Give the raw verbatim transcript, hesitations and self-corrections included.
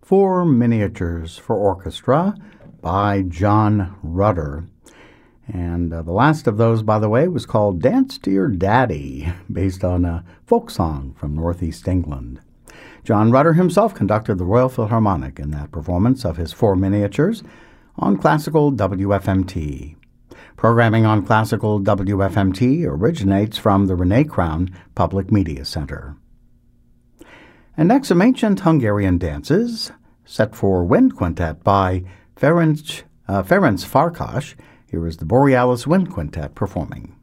Four Miniatures for Orchestra by John Rutter. And uh, the last of those, by the way, was called Dance to Your Daddy, based on a folk song from Northeast England. John Rutter himself conducted the Royal Philharmonic in that performance of his Four Miniatures on Classical W F M T. Programming on Classical W F M T originates from the Renee Crown Public Media Center. And next, some ancient Hungarian dances, set for wind quintet by Ferenc, uh, Ferenc Farkas. Here is the Borealis Wind Quintet performing.